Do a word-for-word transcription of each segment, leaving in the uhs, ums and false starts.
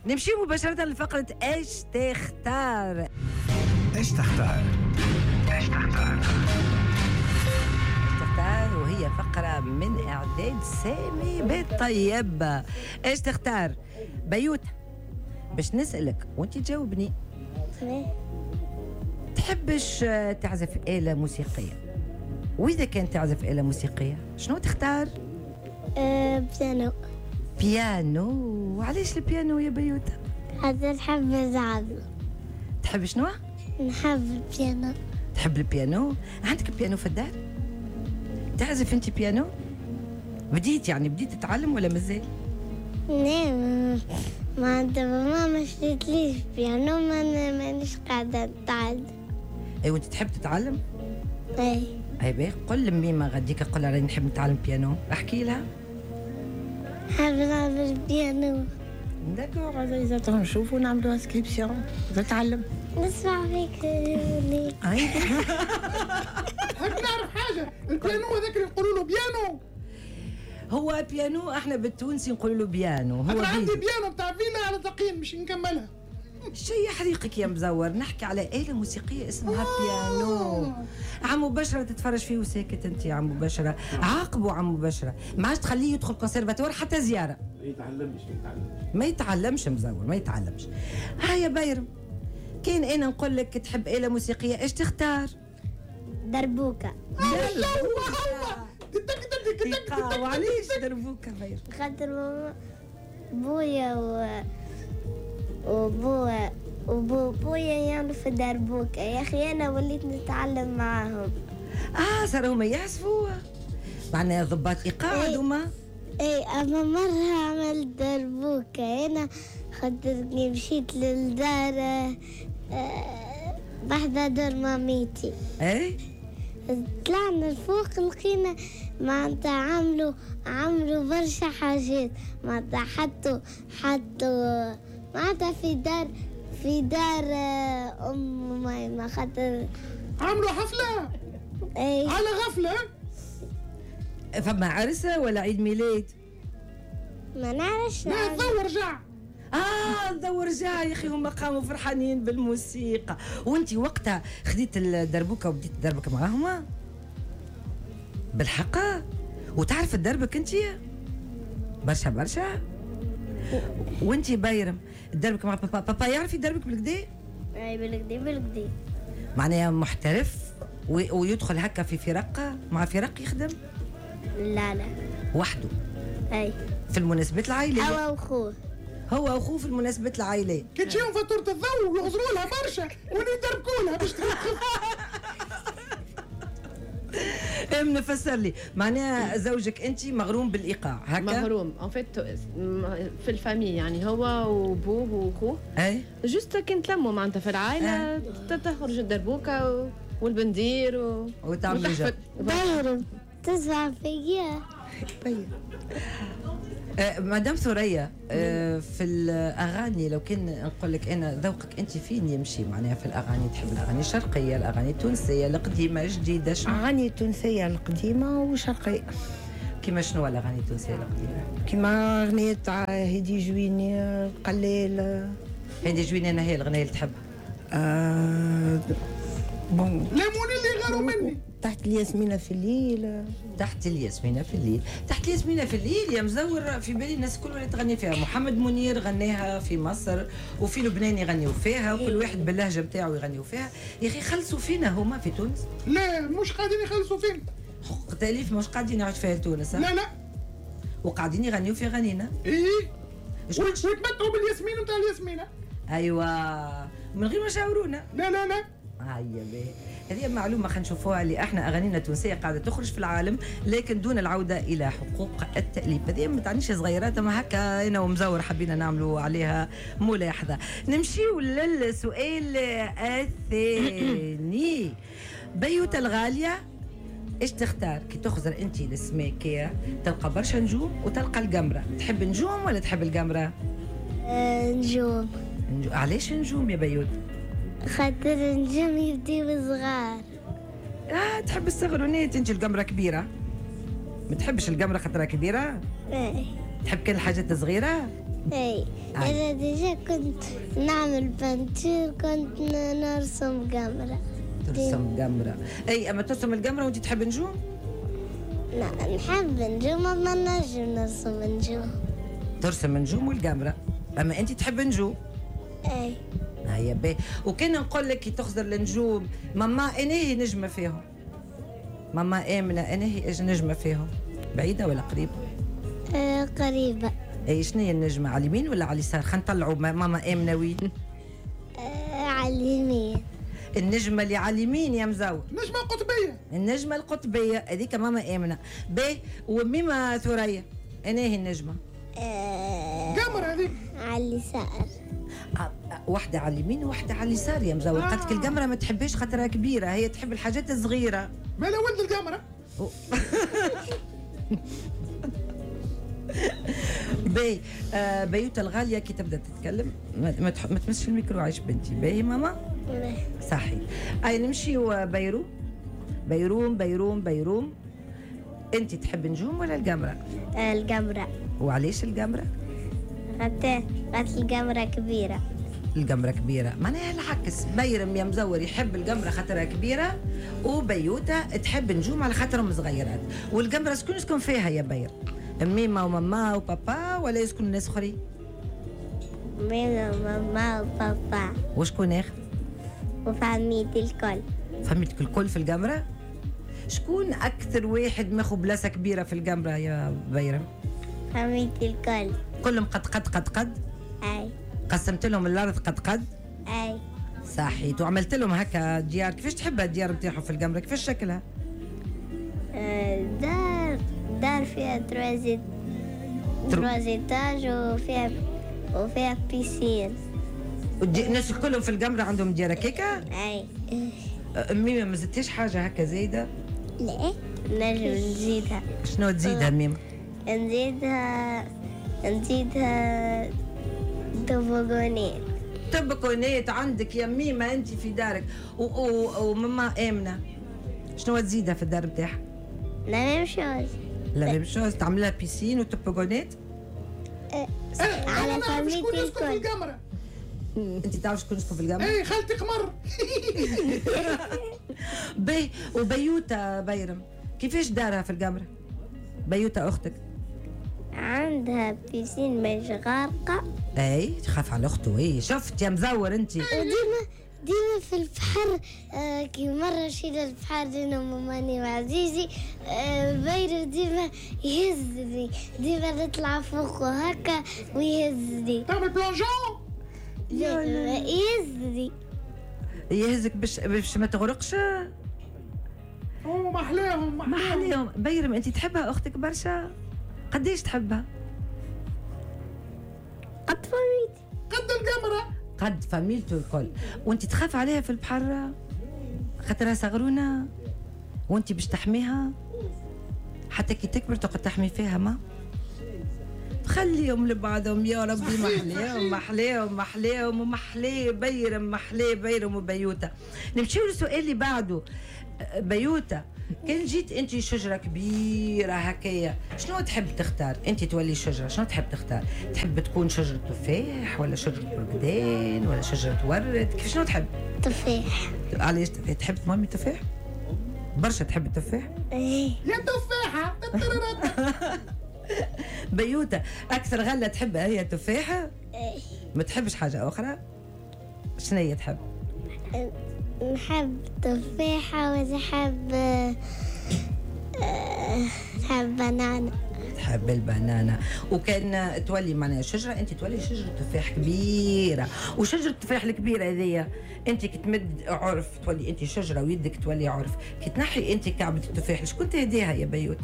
نمشي مباشرة لفقرة ايش تختار. ايش تختار؟ ايش تختار؟ تختار، وهي فقرة من إعداد سامي بالطيب. ايش تختار؟ بيوت باش نسألك وانت تجاوبني. تحبش تعزف آلة موسيقية؟ وإذا كان تعزف آلة موسيقية شنو تختار؟ أه بيانو. بيانو. وعليش البيانو يا بيوت؟ هذا نحب نلعب. تحب شنو؟ نحب البيانو. تحب البيانو؟ عندك بيانو في الدار؟ تعزف انت بيانو؟ بديت يعني بديت تتعلم ولا مازال؟ لا ما دابا ما شريتليش بيانو، ما مانيش قاعدة نتعلم. اي وانت تحب تتعلم؟ اي. اي باهي، قل لميمة غديك قول لها راني نحب نتعلم بيانو، احكي لها. نحب نلعب البيانو. داكور عزيزات، نشوفوا نعملوا انسكريبسيون تتعلم. نسمع فيك ليك. حاب نعرف حاجة، البيانو هذاك اللي نقولوا له بيانو. هو بيانو احنا بالتونسي نقولوا له بيانو. هو أنا عندي بيانو بتاع فيلا على تقييم مش نكملها. شي يحريقك يا مزور، نحكي على آلة موسيقية اسمها آه. بيانو. عم مباشرة تتفرج فيه وساكت انت يا عم مباشرة، عاقبوا عم مباشرة، ما عادش تخليه يدخل كونسيرفاتوار حتى زيارة. ما يتعلمش ما يتعلمش ما يتعلمش مزور، ما يتعلمش. ها يا بايرم، كاين انا نقول لك تحب آلة موسيقية ايش تختار؟ دربوكة. دربوكة. وعليش دربوكة بايرم؟ خاطر ماما بويا و وبويا وبو بويا يعملوا في دربوكة. يا أخي أنا وليت نتعلم معاهم. آه صاروا هما يعزفوا معناها ضباط إيقاع هذوما. اي اما مرة عملت دربوكة انا، خاطرني مشيت للدار أه بحذا دار ماميتي. اي طلعنا الفوق لقينا معناتها عملوا عملوا برشا حاجات، معناتها حطوا حطوا معناتها في دار في دار ام مايمة، خاطر عملوا حفلة. اي على غفلة. فما عرسة ولا عيد ميلاد؟ ما نعرفش. لا تدور رجع. اه دور رجع يا اخي، هما قاموا فرحانين بالموسيقى. وانت وقتها خديت الدربوكة وبديت تدربك معاهما بالحق؟ وتعرف تدربك انت برشا برشا؟ وانت بايرم تدربك مع بابا؟ بابا يعرف يدربك بالكدا؟ اي بالكدا بالكدا. معناها محترف ويدخل هكا في فرق مع فرق يخدم؟ لا لا وحده. اي في المناسبات العائلية. هو واخوه. هو واخوه في المناسبات العائلية. كي تجيهم فاتورة الضوء ويعذروا لها برشا ويدربكوا لها باش ام نفسر لي، معناها زوجك انت مغروم بالايقاع هكا؟ مغروم ان فيت في الفامي، يعني هو وبوه واخوه. اي جوست كي نتلموا معناتها في العائله تخرج الدربوكه والبندير و... وتعمل جو. بايرم تسمع فيا. طيب آه مدام ثريا، آه في الاغاني لو كان نقول لك انا ذوقك انت فين يمشي معناها في الاغاني؟ تحب الاغاني الشرقيه، الاغاني التونسيه القديمه الجديده؟ شنو اغاني التونسيه القديمه والشرقيه؟ كيما شنو الاغاني التونسيه القديمه؟ كيما اغنيه تاع هيدي جويني قليل. هيدي جويني انا هي الاغنيه اللي تحبها؟ آه بون ليموني اللي غاروا مني. تحت الياسمينة في الليل. تحت الياسمينة في الليل. تحت الياسمينة في الليل يا مزور في بالي الناس كل اللي تغني فيها. محمد منير غناها في مصر وفي لبنان يغنيوا فيها وكل واحد باللهجة بتاعه يغنيوا فيها. يا أخي خلصوا فينا هما في تونس؟ لا مش قاعدين يخلصوا فينا. حقوق تأليف مش قاعدين يعيش فيها تونس؟ لا لا. وقاعدين يغنيوا في غنينا. إيه. ويتمتعوا بالياسمين وتاع الياسمينة. أيوة من غير ما شاورونا. لا لا لا. هيا باهي، هذه معلومة خلينا نشوفوها اللي احنا اغانينا التونسية قاعدة تخرج في العالم لكن دون العودة إلى حقوق التأليف. هذه ما تعنيش صغيرات، اما هكا انا ومزور حبينا نعملوا عليها ملاحظة. نمشيو للسؤال الثاني. بيوت الغالية، ايش تختار كي تخزر انت للسماء كيا تلقى برشا نجوم وتلقى القمرة؟ تحب نجوم ولا تحب القمرة؟ أه نجوم. نجوم. علاش نجوم يا بيوت؟ خاطر النجم يبديو صغار. اه تحب الصغرونات انت. القمرة كبيرة؟ ما تحبش القمرة خاطرها كبيرة؟ ايه. تحب كل الحاجات الصغيرة؟ اي انا ديجا كنت نعمل بنتير، كنت ن- نرسم قمرة. ترسم قمره. اي اما ترسم القمره وانت تحب نجوم؟ لا نحب نجوم، ما نجم نرسم نجوم. ترسم نجوم والقمره، اما انت تحب نجوم. اي هيا باهي. وكان نقول لك كي تخزر النجوم، ماما انا هي نجمه فيهم، ماما امنه انا هي نجمه فيهم، بعيده ولا قريبه؟ آه قريبة. اي شنو هي النجمه، على اليمين ولا على اليسار؟ خلينا نطلعوا ماما امنه وين؟ آه على اليمين. النجمه اللي على اليمين يا مزور، نجمة قطبية. النجمه القطبيه هذيك ماما امنه. باهي. وميمه ثريا انا هي النجمه. آه قمرة هذيك. على اليسار. آه، آه، واحدة على اليمين وواحدة على اليسار يا مزور. آه. قالت القمرة ما تحبش خاطرها كبيرة، هي تحب الحاجات الصغيرة. مالا ولد القمرة. باهي. آه بيوتا الغالية كي تبدا تتكلم ما, ما, تح... ما تمسش الميكرو عايش بنتي. باهي ماما؟ صحي. اي نمشيو بيروم بيروم بيروم بيروم. انت تحب نجوم ولا القمرة؟ آه القمرة. وعليش القمرة؟ حتى قالت القمرة كبيرة. القمرة كبيرة، معناها العكس. بيرم يا مزور يحب القمرة خاطرها كبيرة، وبيوتة تحب نجوم على خاطرهم صغيرات. والقمرة شكون يسكن فيها يا بير؟ ميمة وماما وبابا ولا يسكن ناس اخرين؟ ماما وماما وبابا وشكون اخر؟ وفاميلتي الكل. فهمتك الكل في القمرة؟ شكون أكثر واحد ماخو بلاصة كبيرة في القمرة يا بيرم؟ فاميلتي الكل. كلهم قد قد قد قد؟ اي قسمت لهم الأرض قد قد؟ اي صحيت. وعملت لهم هكا ديار. كيفاش تحبها الديار نتاعهم في القمرة؟ كيفاش شكلها؟ آه، دار دار فيها تروازيت ترو- تروازيتاج وفيها وفيها بيسين. والدي- الناس كلهم في القمرة عندهم ديار هكاكا؟ اي ميمة ما زدتيش حاجة هكا زايدة؟ لا نجم نزيدها. شنو تزيدها ميمة؟ نزيدها نزيدها طبقونات. تبكونات عندك يا ميمة أنت في دارك. و- و- وماما آمنة شنو تزيدها في الدار بتاعها؟ لا ميم شوز. لا ميم شوز، تعملها بيسين وتبكونات؟ على أنا نعرف شكون فاميلتي يسكن في الكل. القمرة. أنت تعرف شكون يسكن في القمرة؟ اي خالتي قمر. بي وبيوتة بيرم كيفاش دارها في القمرة؟ بيوتة أختك. عندها بيسين مش غارقة. أي تخاف على أخته. أي شفت يا مزور أنت. وديما ديما في البحر. آه كي مرة شينا البحر أنا وماماني وعزيزي. آه بيرو ديما يهزني، ديما نطلع فوقه هكا ويهزني. تعمل بلونجون. يهزني. يهزك باش باش ما تغرقش. اوه ما احلاهم ما حليهم. بيرم أنت تحبها أختك برشا؟ قديش تحبها؟ قد فميتي. قد القمرة. قد فاميلته الكل. وانت تخاف عليها في البحر خاطرها صغرونه، وانت باش تحميها حتى كي تكبر تقعد تحمي فيها. ما خليهم لبعضهم يا ربي. محليهم محليهم محليهم ومحلي بيرم محلي بيرم وبيوتة. نمشيو للسؤال اللي بعده. بيوتة كان جيت انت شجره كبيره هكايا شنو تحب تختار؟ انت تولي شجره شنو تحب تختار؟ تحب تكون شجره تفاح ولا شجره برقدان ولا شجره ورد؟ كيف شنو تحب؟ تفاح. علاش تفاح؟ تحب مامي تفاح؟ برشا تحب التفاح؟ ايه يا تفاحة. بيوتة اكثر غله تحبها هي التفاحه؟ ايه ما تحبش حاجه اخرى؟ شنو هي تحب؟ نحب تفاحة ونحب آه، نحب بنانا. تحب البنانة. وكان تولي معناها شجرة، انت تولي شجرة تفاح كبيرة. وشجرة التفاح الكبيرة هذيا انت كي تمد عرف تولي انت شجرة ويدك تولي عرف. كي تنحي انت كعبة التفاح شكون تهديها يا بيوت؟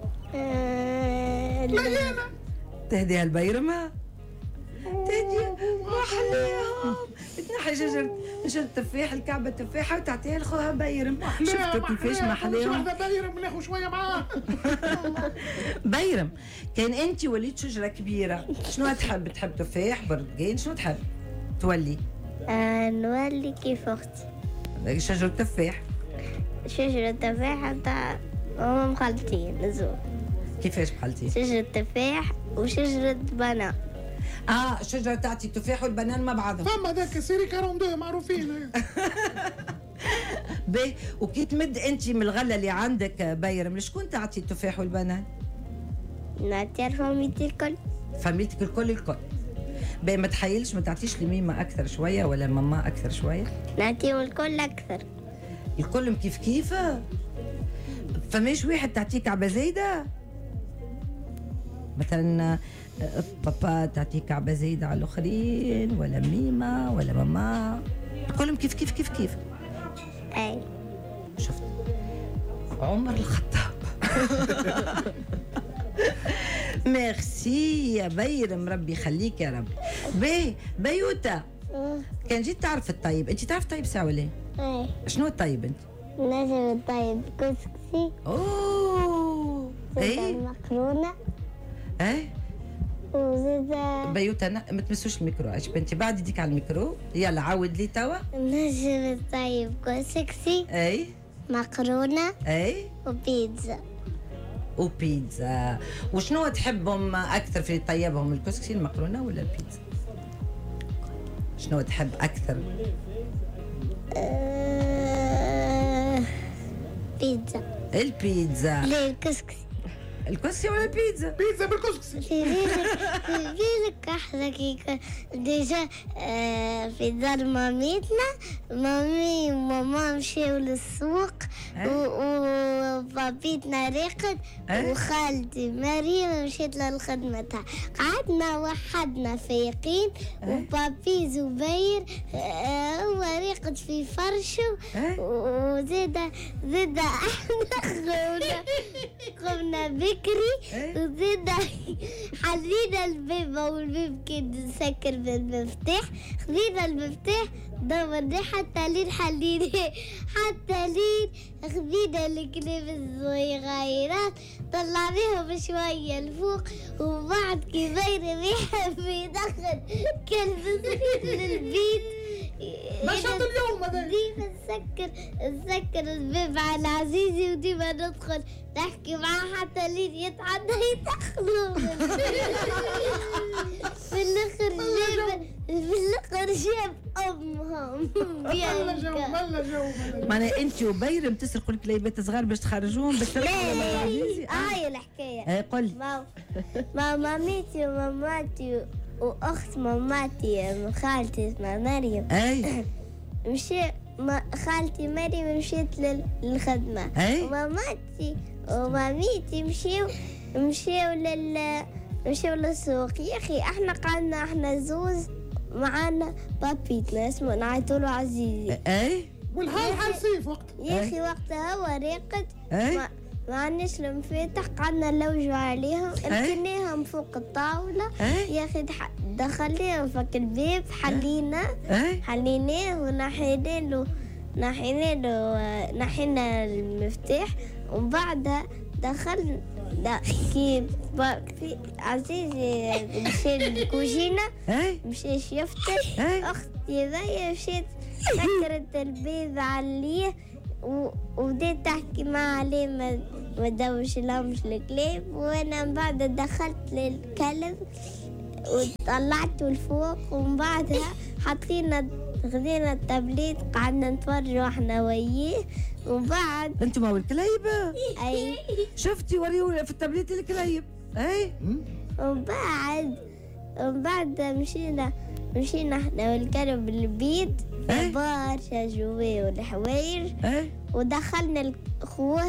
آه، لا. تهديها البيرمة؟ تهديها محليهم. تنحي شجرة شجرة التفاح الكعبة التفاحة وتعطيها لخوها بيرم. شفتوا كيفاش محليهم؟ واحدة بيرم ناخذ شوية معاه. بيرم كان انت وليت شجره كبيره شنو تحب؟ تحب تفاح برتقال؟ شنو تحب تولي؟ آه، نولي كيف أختي شجره تفاح. شجرة تفاحة تاع هم مخلطين نزول. كيفاش بحالتي؟ شجرة تفاح وشجرة بنان. اه شجره تعطي التفاح والبنان مع بعضهم. فما ذاك سيري اثنين وأربعين معروفين. باهي، وكي تمد انت من الغله اللي عندك بايرم لشكون تعطي التفاح والبنان؟ نعطي فاميلتي الكل. فاميلتك الكل الكل. باهي، ما تحيلش ما تعطيش لميمه اكثر شويه ولا ماما اكثر شويه؟ نعطيهم الكل أكثر. الكلهم كيف كيف؟ فماش واحد تعطيك عبا زايده؟ مثلا بابا تعطيك عبا زايده على الاخرين ولا ميمه ولا ماما؟ الكلهم كيف كيف كيف كيف؟ أي. شفت عمر الخطاب. ميرسي يا بيرم، ربي يخليك يا رب. باهي بيوتا، كان جيت تعرف الطيب، انت تعرف الطيب ساعه ولا؟ أي. شنو الطيب انت؟ نجم الطيب كسكسي. اوه اي مكرونة. اي وزيدا بيوتا ما تمسوش الميكرو، اش بنتي بعد يديك على الميكرو، يلا عاود لي توا. نجم الطيب كسكسي. اي مكرونة اي وبيتزا. وبيتزا. وشنو تحبهم اكثر في طيبهم، الكسكسي المكرونه ولا البيتزا؟ شنو تحب اكثر؟ أه... بيتزا. البيتزا. ليه الكسكسي؟ الكسكسي ولا البيتزا؟ بيتزا بالكسكسي. في بالك في بالك احنا كي كان ديجا آه، في دار مامتنا، مامي وماما مشاو للسوق وبابيتنا رقد وخالتي مريم مشيت لخدمتها. قعدنا وحدنا فايقين وبابي زبير آه، هو راقد في فرشه وزيدا زيدا احنا قمنا قمنا بكري وزيدا حلينا الباب والباب كان مسكر بالمفتاح. خذينا المفتاح دورناه حتى لين حليناه حتى لين خذينا الكلاب الصغيرات طلعناهم شوية لفوق. وبعد كي بيرم يحب يدخل كلب صغير للبيت نشاط اليوم هذا. ديما نسكر نسكر الباب على عزيزي وديما ندخل نحكي معاه حتى لين يتعدى يدخلوا. في الاخر جاب في الاخر جاب امهم. ملا جو ملا جو. معناها انت وبيرم تسرقوا الكليبات صغار باش تخرجوهم باش تركبوا مع عزيزي؟ هاي الحكايه. اي قل لي. ما ما مامتي وماماتي واخت ماماتي خالتي اسمها مريم اي مشي ما خالتي مريم مشيت لل- للخدمه. أي. وماماتي وماميتي مشيو مشيو لل مشيو للسوق. يا اخي احنا قعدنا احنا زوز معانا بابيتنا اسمه نعيطولو عزيزي. اي والحال حال سيف وقت. يا اخي وقتها هو راقد أي. ما ما عندناش المفاتح قعدنا نلوجوا عليهم ركناهم فوق الطاولة. أي. يا اخي دح- دخلناهم فك الباب حلينا اي حليناه ونحينا له نحينا له نحينا المفتاح. وبعدها دخلنا دا كي كي عزيزي مشي للكوجينة اي مشي يفتح. أي. اختي ذي مشيت سكرت البيض عليه و- وبديت تحكي معاه عليه ما ما دوش لهمش الكلاب. وانا من بعد دخلت للكلب وطلعته لفوق. ومن بعدها حطينا خذينا التابليت قعدنا نتفرجوا احنا وياه. وبعد انتم والكليب اي شفتي وريوني في التابليت الكليب. اي وبعد وبعد مشينا مشينا احنا والكلب البيت أي. برشا جوي والحوايج. اي ودخلنا اخوه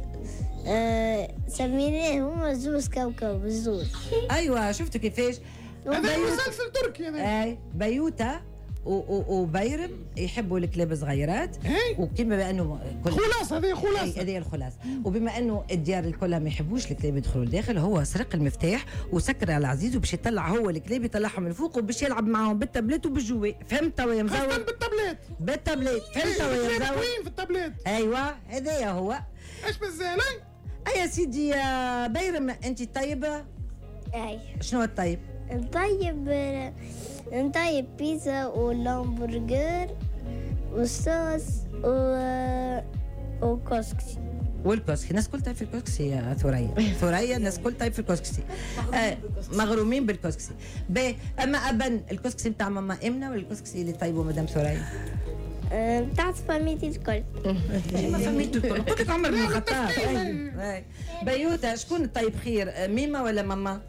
آه سميناه هو زوز كوكب الزوز. ايوه شفتوا كيفاش. هذا مسلسل تركي هذا. اي بيوتا و- و- وبيرم يحبوا الكلاب صغيرات. إيه. وكما بانه كل خلاص هذه أي، خلاص. هذه الخلاص. وبما انه الديار الكلها ما يحبوش الكلاب يدخلوا لداخل، هو سرق المفتاح وسكر على عزيز وباش يطلع هو الكلاب يطلعهم من فوق وباش يلعب معاهم بالتابلت وبالجوي. فهمت يا خاصة مزور؟ بالتابلت. بالتابلت فهمت يا إيه، مزور؟ وين في التابلت؟ ايوه هذايا هو. ايش بالزين؟ اي يا سيدي يا بيرم انت طيبه؟ اي شنو الطيب؟ نطيب نطيب بيتزا والهمبرجر والصوص و وكسكسي. والكسكسي الناس كل في الكسكسي يا ثريا ثريا الناس كل في الكسكسي آه مغرومين بالكسكسي باهي. اما ابن الكسكسي بتاع ماما امنه ولا الكسكسي اللي طيبه مدام ثريا؟ بتاعت فاميتي الكل. ما فهمت الكل قلت لك عمر بن الخطاب. بيوتا شكون الطيب خير ميمه ولا ماما؟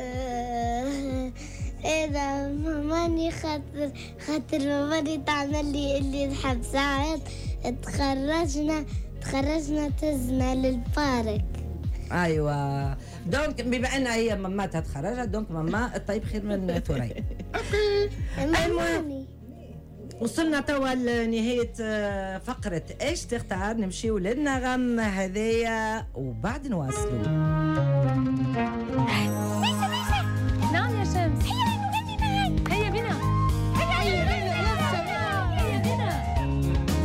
انا ماماني خاطر خاطر ماماني تعمل لي اللي نحب. ساعات تخرجنا تخرجنا تزنا للبارك. ايوه دونك بما ان هي ماماتها تخرجت دونك ماما الطيب خير من ثريا. ماماني وصلنا توا لنهاية فقرة ايش تختار. نمشيو للنغم هذايا وبعد نواصلوا.